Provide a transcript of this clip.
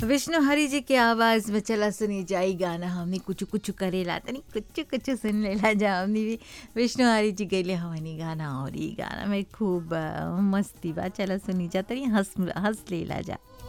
विष्णु हरी जी के आवाज़ में चला सुनी जाई गाना हमनी कुछ कुछ करेला तनी कुछ कुछ सुन लेला जा हमनी भी विष्णु हरी जी गईले हवनी गाना और ई गाना में खूब मस्ती बा चला सुनी जा तनी हंस हंस लेला जा।